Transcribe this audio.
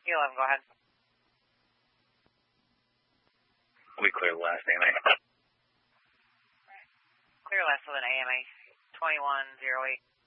E11, go ahead. We clear last AMA. Clear last with an AMA 2108.